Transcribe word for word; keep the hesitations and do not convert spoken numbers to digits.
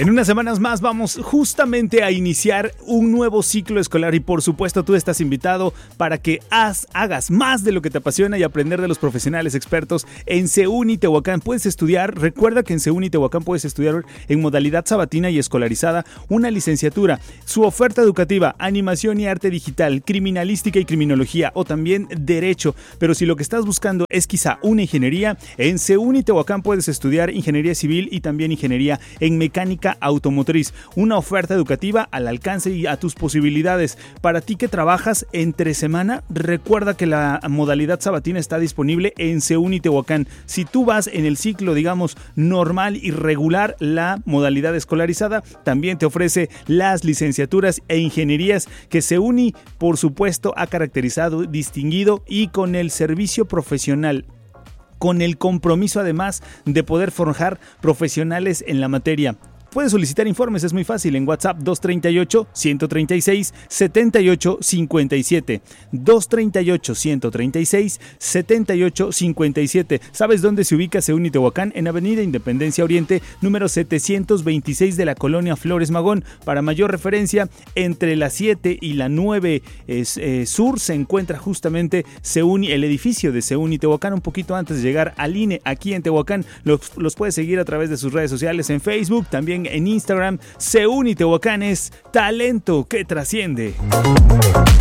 En unas semanas más vamos justamente a iniciar un nuevo ciclo escolar y por supuesto tú estás invitado para que haz, hagas más de lo que te apasiona y aprender de los profesionales expertos en CEUNY Tehuacán. Puedes estudiar, recuerda que en CEUNY Tehuacán puedes estudiar en modalidad sabatina y escolarizada una licenciatura. Su oferta educativa, animación y arte digital, criminalística y criminología o también derecho. Pero si lo que estás buscando es quizá una ingeniería, en CEUNY Tehuacán puedes estudiar ingeniería civil y también ingeniería en mecánica automotriz. Una oferta educativa al alcance y a tus posibilidades. Para ti que trabajas entre semana, recuerda que la modalidad sabatina está disponible en CEUNY Tehuacán. Si tú vas en el ciclo, digamos, normal y regular, la modalidad escolarizada también te ofrece las licenciaturas e ingenierías que CEUNY, por supuesto, ha caracterizado, distinguido y con el servicio profesional, con el compromiso además de poder forjar profesionales en la materia. Puedes solicitar informes, es muy fácil, en WhatsApp dos treinta y ocho, ciento treinta y seis, setenta y ocho cincuenta y siete. dos treinta y ocho, ciento treinta y seis, setenta y ocho cincuenta y siete. ¿Sabes dónde se ubica CEUNY Tehuacán? En Avenida Independencia Oriente, número setecientos veintiséis de la colonia Flores Magón. Para mayor referencia, entre la siete y la nueve es, eh, Sur se encuentra justamente CEUNY, el edificio de CEUNY Tehuacán, un poquito antes de llegar al I N E aquí en Tehuacán. Los, los puedes seguir a través de sus redes sociales en Facebook, también en Instagram. CEUNY Tehuacán es talento que trasciende.